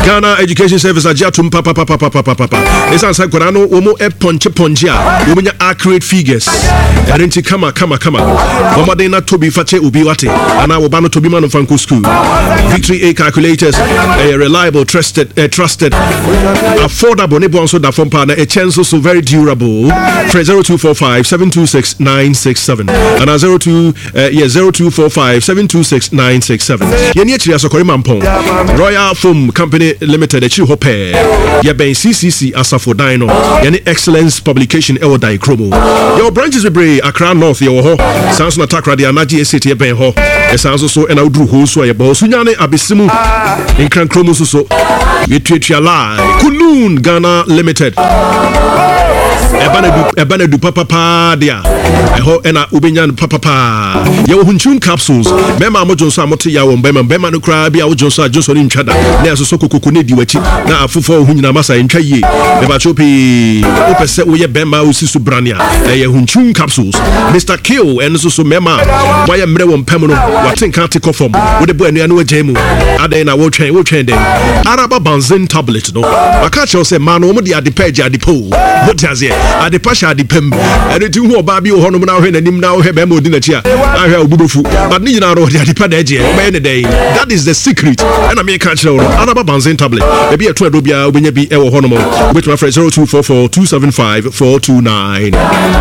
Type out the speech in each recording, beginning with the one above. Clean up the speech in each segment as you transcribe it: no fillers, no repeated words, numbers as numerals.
Ghana Education Service ajatum papa. This answer Korano womo e ponche womunya accurate figures. Erenti kama. Bomade na tobi fache ubi wate. Ana wobano tobi manu fanku school. Victory A calculators, reliable, trusted, affordable. Nebo also da fompa na a chance so very durable. 0245 726 967 and 0245 726 967. Yeni actually asokori mampong. Royal Foam Company Limited echi hope. Ya ben CCC asafo dino. Yeni excellence publication ewo dai chromo. Your branches we bring Accra North ye wo ho. Sounds na takra de anaji estate ye ben ho. E sounds so e na udru ho so ye bo sunyane abisimu. In kran chromo so. We treat you alive. Kunun Ghana Limited. Ebana du papa dia. Eho ena ubenyan papa. Ye hunchun capsules. Bema mo Johnson amote ya won bema no kra bia wo Johnson ni ntwada. Na so kokoko ne di wachi. Na afofo hunyina masa ntwa ye. Beba chopi opese wo ye bema osisu brania. Ye hunchun capsules. Mr. Kill en so mema. Why mre won pem no. Watenka te kofom. Wo de bo anu anu agemu. Aden na wo twen den. Araba Banzin tablet no. Aka che say man wo mo de adepaje adepo. What has here? Adepasha adepem. Anything who babi o hono na hwe nanim na hwe bema odi na chi a. Ahwe obubufu. But ni na ro de adepa na eje. That is the secret. And I make catch no. Araba Banzin tablet. E bi eto ado bia obenya bi e wo hono mo. With my friend 0244 275 429.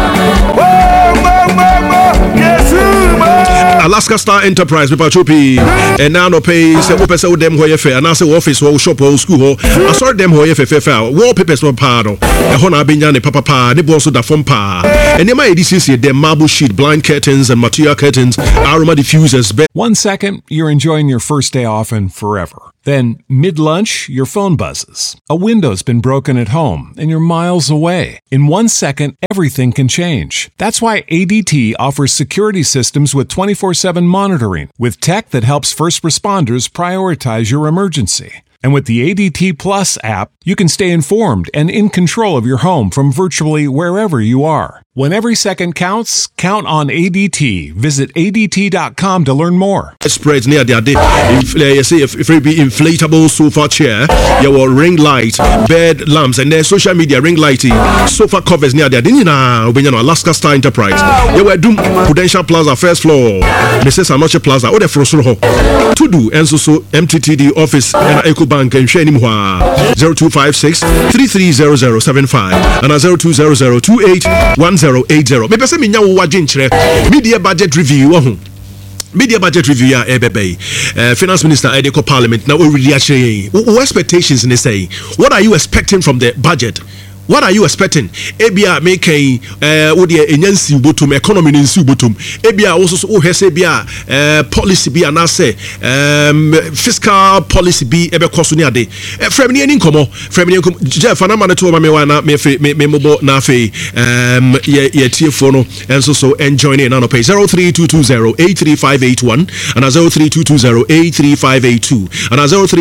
Alaska Star Enterprise with Pachopi and now no pay say open say them hoye fair and I say office or shop or school ho I saw them hoye fair wallpapers for pado e ho na benya ne papa ne bo so da fom pa and my edc them marble sheet blind curtains and material curtains aroma diffusers. 1 second you're enjoying your first day off and forever. Then, mid-lunch, your phone buzzes. A window's been broken at home, and you're miles away. In 1 second, everything can change. That's why ADT offers security systems with 24/7 monitoring, with tech that helps first responders prioritize your emergency. And with the ADT Plus app, you can stay informed and in control of your home from virtually wherever you are. When every second counts, count on ADT. Visit ADT.com to learn more. Spreads near the if it be inflatable sofa chair, your ring light, bed lamps, and then social media ring lighting, sofa covers near the Alaska Star Enterprise. You were Doom Prudential Plaza, first floor, Mrs. Anoche Plaza, or the Frosro. To do, and so MTTD office and EcoBank and Shenimwa 0256 330075 and 0200 281080. Maybe say me nya wo wagyenkyere media budget review Media budget review ya ebebe. Finance Minister Edeko Parliament now already actually what expectations in say? What are you expecting from the budget? What are you expecting? Ebia make odi enyansi ubotum economy nsi ubotum. Ebia also hese bia policy bi anase fiscal policy bi ebe koso ni ade. From ni nkomo Jeff anama to ma me wana me mobo na fe ye tiefo no enso so enjoy ni na no pay 03220835881 and 03220835882 and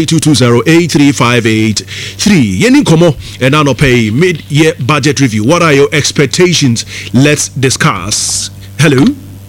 03220835883 ye nkomo na no pay year budget review. What are your expectations? Let's discuss. Hello.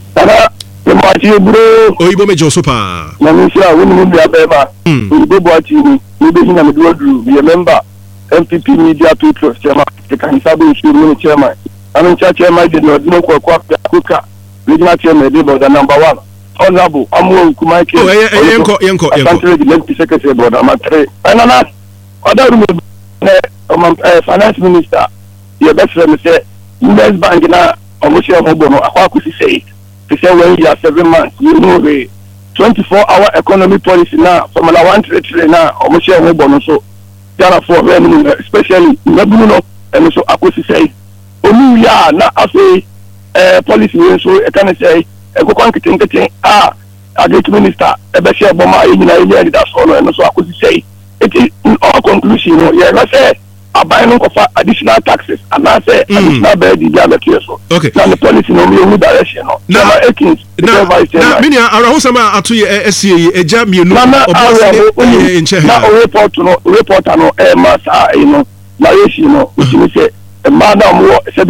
Oyibo mejo sopa. Namisha winu bia beba. Oyibo boati ni. Oyibo hina medwodru. Be a member MPP Media People chairman. The Kansabu Shuru chairman. Chairman did not know kwa kuka. Regional chairman the number 1. Honorable Amu Kumaike. Yenko. Deputy Secretary brother Matre. Anana. Other Finance Minister, your best friend say, US Bank na Omoshia Mobono, Akwakusi say, to say when you are 7 months, you know the 24-hour economy policy now, from 1 trillion now, Omoshia Mobono, so therefore, especially Nebuno, and so Akusi say, Onu ya na afe policy, so I can say, Ekokankiting, Agriculture Minister, Ebeshia Boma, that's all, and so Akusi say, it is in all conclusion, yeah, say, buying of additional taxes and I say additional burden okay. Now the policy no new direction. Now Ekins now many are sama atu SCA eja mienu in now report no masa na yeshi no which means say madam wo said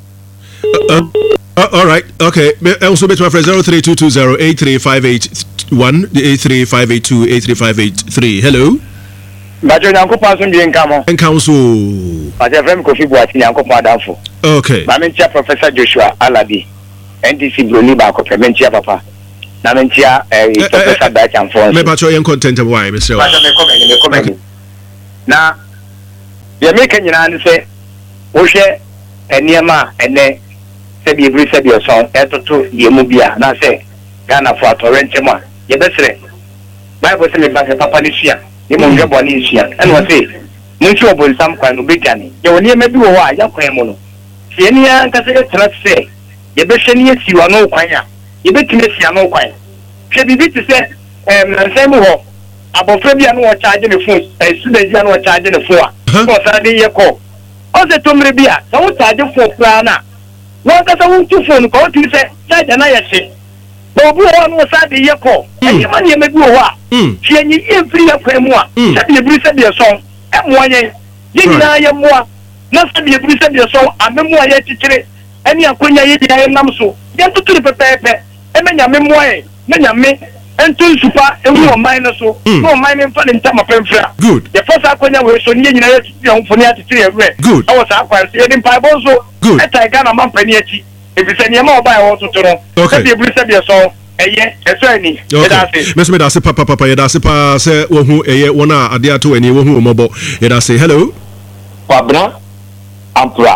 all right, okay. Also bet my friend 032208358 08135828353. Hello. Bajo Yankopa so bien kamo. En council. Bajo frem Kofi Boati Yankopa Danfo. Okay. Mamentia Professor Joshua Alabi. NDC Broni ba ko Mamentia papa. Na mentia Professor Dachan Fon. Me bacho yen content why Mr. Bajo me comment. Na ye make nyina ne se wo hwe eniema ene se bi every se bi so etoto ye mu bia na se Ghana for torrent ma ye besre Bible say me ba se papa ni sia ni mo nge boni sia ene wo se mun chi obon sam kwan no begani ye woni ema bi wo a ya kwan mu no se ni an ka se tra se ye be hwe ni esi wa no kwan a ye betime sia no kwan hwe bi ti se se mu ho abofra bia no wo charge ne phone student bia no wo charge ne phone a ko sa de ye ko o se tomre bia so wo charge phone kra na won ka sa wo tu phone ko ti se charge na ye se bo bu ho no sa de ye ko e ma ne me bi wo a tie nyi e free akwa mu a sa de bri se de so e mo anye ye nyina ye mo a na sa de bri se de so amemu a ye titire eni akonya ye dia ye nam so ye tuturi pepepe e menya me mo e menya me entun supa ewu o mine so no mine mfa ne ntama pemfra Good. The first akonya we so nye nyina ye titire ho foni atitire ewe Good. I was akwa so ye din paibo so eta Ghana man pani achi e bi se ne ma oba e wo tuturo Okay. e bi se bi so eye eso ani e da se Mr. Medase papa ye da se pa se wo hu eye wona ade ato ani wo hu omobo ye da se hello Kwabra Ampra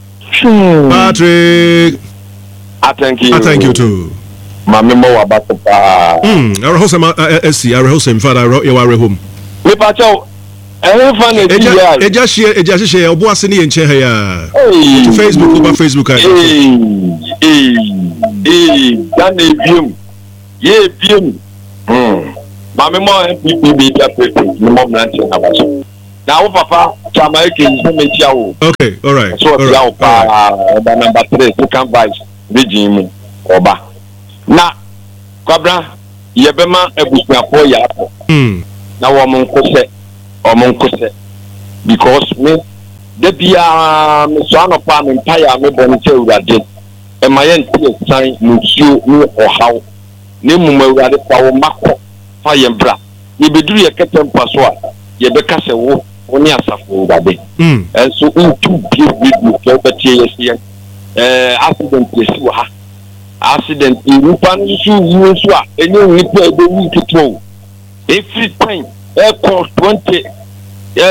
Patrick. Thank you. Thank you too. Mami mo wa ba pa. Our house SC, our house in father you are home. Me pa chow. Fa na ti ya. Eja share obo ase ne nche ha ya. To Facebook over Facebook ai. Dan e biom. Ye biom. Mami mo MPP bi ta president ni mo branch na ba so. Na wo papa chama e ke nse me tia wo. Okay, all right. So ya wo pa number 3 second vice region mu oba. Na Kwabra yebema ebusuafo ya akọ na wo mon kose because me de bia me so anopa me mpaya me boni che urade e ma ye ntie san nsuo ni ohaw ne mum urade pa wo makọ fa ye bra ye beduru ye ketempa so a ye beka se wo oni asafo urade enso untu bi ke betie ye accident yesi wo ha accident rupan issue so a enye nipa e be wi kitro every time e cost 20 yes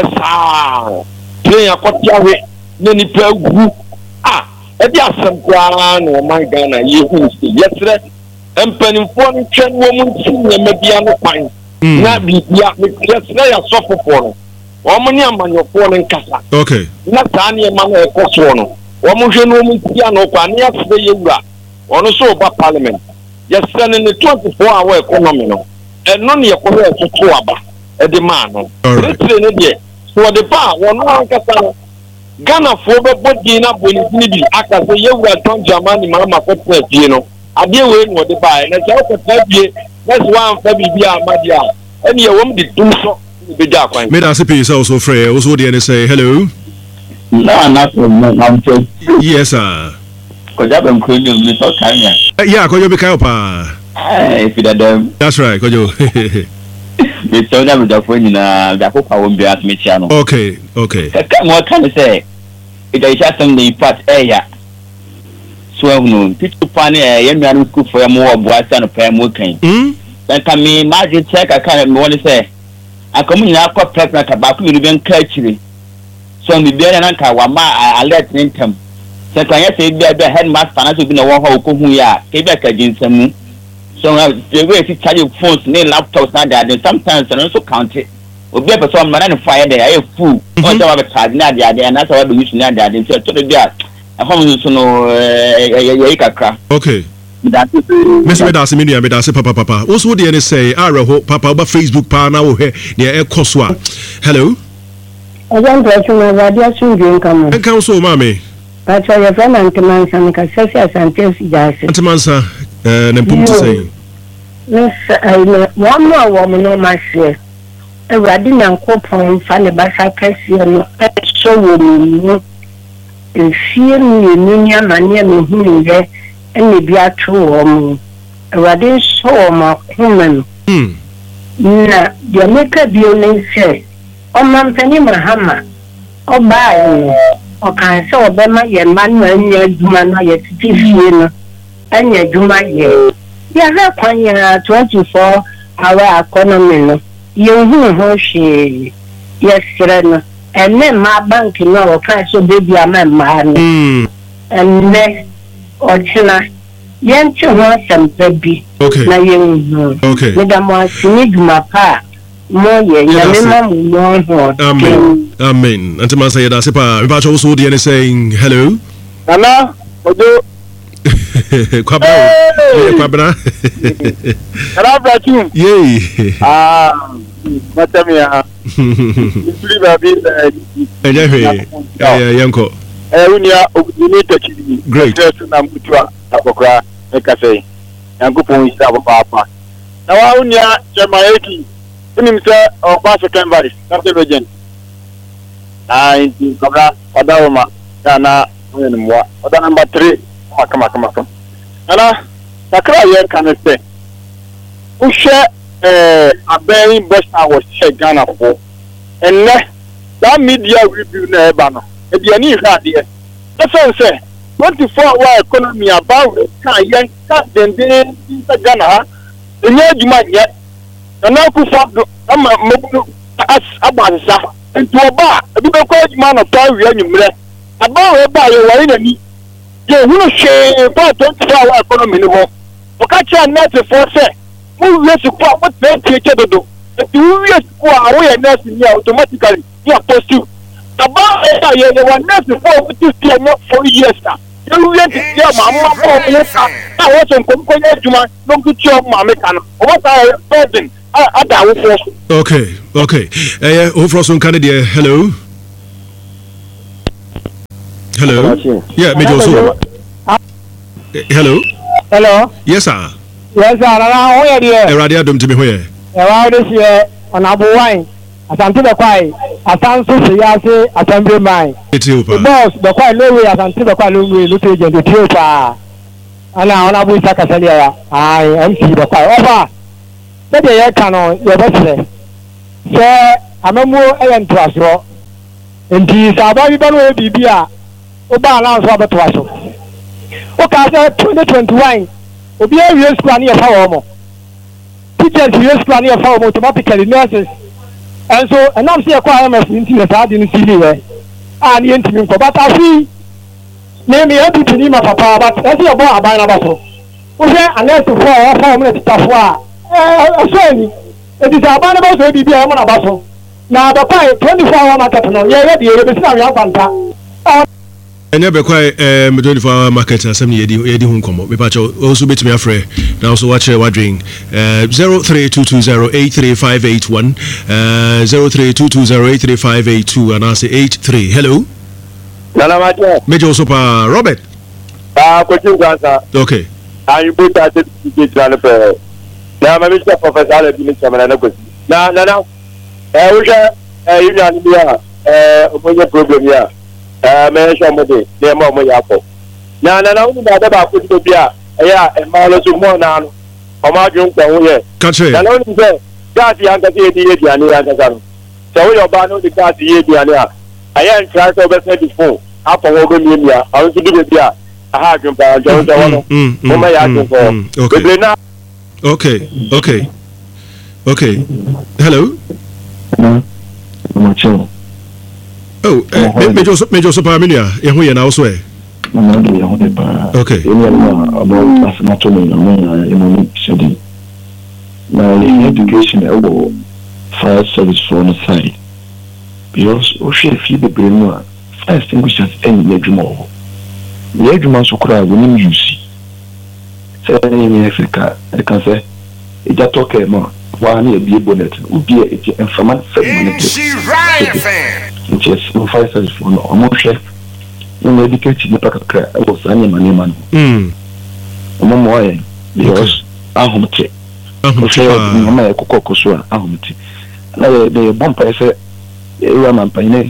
play akotia we ne nipa gu e bi asem kwa no man Ghana ye hu yetre empanimfo no twen wo mu nti ne bia no kwan na bibia yetre ya sofofo no wo mu ni amanyofo no nkasa Okay. na tani e ma no e koso no wo mu hwe no mu nti no kwa ne afre ye wura ono so ba parliament yes send in the 24-hour economy no and none ye ko he to aba e de man no retre ne de so de pa wono ankasa no Ghana fo be bodi na boni ni bi aka se ye wura John Germany mama ko pie no ade we no de ba na se ko pie that's one fa bibia amadia ene ye wom de dum so be ja kwan Me da se pe so free also dey say hello. na from Yes sir. Koja bem kweli mi so kanya. Yeah, Kojo be kai pa. If it them. That's right, Kojo. Me so na me da fo nyina da ko pa wo mbia me tia no. Okay. Ka mo kan say it is something the part area. So no, pitu pani ye nnuanu school for mo oboasa no pa mo kan. Dan ka me maji check aka me woni say akomu nyina akọ pregnant ba ko mi ben ka chiri. So mi bia na nka wa ma alert nintem. Se kan ya se bia headmaster na so bi na wo ha okohu ya ke bia ka jinsamu. So the way to charge phones ne laptops na that sometimes and also count it. Obi a person man na fire there I fool. O ja wa be charge na there na so wa be use na there so to be a home so no ye kakra. Okay. That is Mr. Medase media Medase papa. Also dey any say araho papa over Facebook pa na wo he ne e koso a. Hello. I don't want to radio soon come. En kan so mama. But your friend Antimansa make a session sentence jase. Antimansa na pum to say. Miss I one more woman no my share. E wadi Nyankopon fa ne basa kase no so wo mu. Efie ni nya mane me hu ye ene bi ato wo mu. Radin show ma kumen. Na dia make bio ne se. O man tani Mahama. O ba o kan se obema ye manuel nya duma na ye titifie no. Anya duma ye. Ya ha kwanya 24 hour economy no. Ye hu ho hwe. Yes no. And then my bank no o kan so baby am ma no. And then Ochina, Yanchi wants some baby. Okay. Na yen. Okay. Madam was Nigma Pa. Moye, Yamima, Amen. Amen. And to my say that's a about also the saying hello. Nana, Odo. Kwabra. Kwabra. Hello, Bratin. Yay. Matamia. Please, baby. Yanko. Unia, you need to keep me. Great. Abokra, make I say. Yankupon is our papa. Now, Unia, Jamaiki. Unimsa or Pastor Canvaris, Dr. Regent. I think Cobra, Odama, Dana, Oda number 3. Come. Anna, Sakra, you can say. Who share a bearing best hours, check Ghana for. And that media review never banner. If you need that, dear. That's what I say. 24-hour economy about young cat then Ghana. The near you might get. And now, I'm as about into a bar. A big man of time, you about a bar, you are in a knee. You will share about 24-hour economy. For catch a net for say, move yes to what they take to do. If you yes go away and nursing you automatically, you are positive. About a year, you are not before with this not for years now. You will get your mamma. I was on Comconia to my no good job, Mamma. What I told Okay. From Canada. Hello. Yeah, me also. Hello. Yes, sir. Yes, sir. Where are you? Radio Dom to me where? Around this year on Abu Wine. As I'm to the quiet, as I'm so say, assembly mine. It's you, the boss, the quiet low way, as I'm to the quiet low way, look at the trooper. And now on Abu Sakasalia, I am see the quiet over. Let the air cannon, your best. Sir, I'm a more errand to us. And these are very bad be beer. Oba allows Robert to us. Okay, 2021. Obi a year's plan here for teachers, year's plan here for automatically nurses. And so, and I'm still quite into the side in the city. And the intimate, but I see. Name me empty to name my papa, but that's your boy. I buy a bottle. Okay, unless the 4 minutes stuff. It is a band to be a bottle. Now, the pie 24 hour market. No, yeah, ready. You're the and never quite 24-hour market and some year home come up. But also bit me afraid. Now, also watch what drink 0322083581 0322083582 and I say 83. Hello. Major Sopa Robert. Okay. I put that to get now, my Mr. Professor, I'll be now, I wish you problem here. Mention Mode, dear Mamma Yapo. Now, about put to be a mile or more now. How much you can country? And only say, that's the answer to the so your banner, the cat, the I am trying to overstate the phone. After over India, I want to do it here. I have to buy Okay. Hello. Oh, Major Superminia, and we are now swear. Okay. About as much in now, education fire service for the side. Because O'Shea feed the brain, fire extinguishers any Yajmo. The Yajman so cry when you see. Say in Africa, I can say, it's a talk more. One year be bonnet would be a informant. Which is no fire service for no more chef. No educated the pack of crack. I was any money man. Momoy, because Ahomte. My Cocosua, Ahomte. The bumper said, Raman Pine.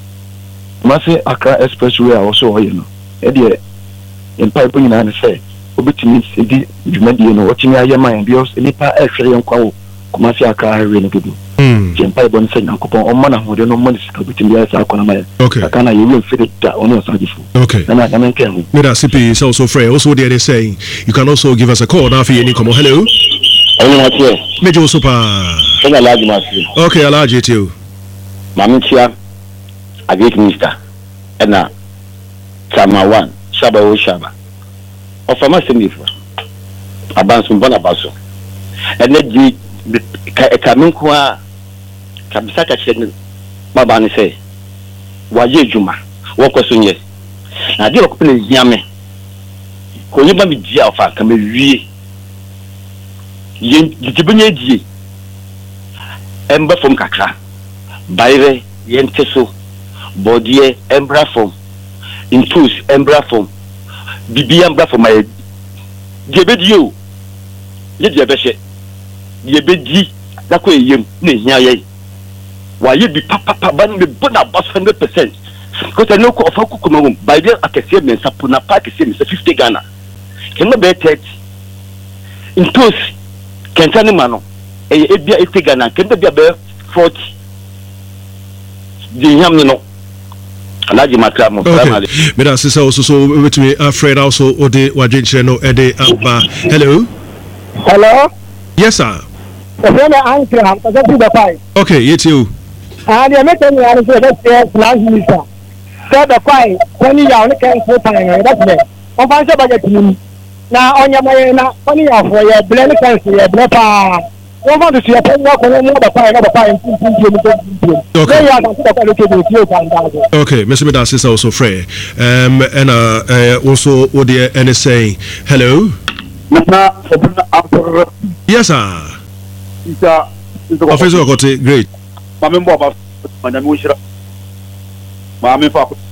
Massey Accra Expressway also, you know. Eddie in Piping and say, obetumi di dwumadie no otumi ayema because nipa ehwere yenkwa kuma fi aka hawe no dodo jempa ibon se nyankopon o mana hode no man sika bitimi ya sa akona ma aka na yewe mfiri da ono sanjifo na na menke hu me that CP is also free also there they say you can also give us a call now for any come hello Mejo Super okay Alaji too Mamitia a great minister and Chama 1 Shaba o Shaba of a massive Abansum Bonabaso and let the Kaminkwa Kabisaka Chen Babani say Waje Juma walk was soon yes now do open Yame Koyama Jiafa can be re Jibunye Ember from Kakra Baire Yenteso Bodier Embra from Intus Embra from Bibi Embra from my Jebedio Yebeshe Yebedi Dakwe Yem Naya why you be papa ban the bona bus 100% because I know of Kukum by the Akasian Sapuna Park is 50 Ghana cannot be 30 Intus Kentani Mano a 80 Ghana can be about 40 the Yamino. Alaji Makramo. Okay. But that's also so with me, Fred also Ode Wajincheno Ede Abba. Hello? Hello? Yes, sir. Okay, you too. And you make me answer that last minister. So the fight, 20 years, can full time, that's it. On fancy budget now on your money, 20 years for your blend country, your blepper. One want to see a pen walk on another fire, okay, Mr. Medas is also free. And also Ode NSA. Hello? Yes, sir. Officer Okote, great.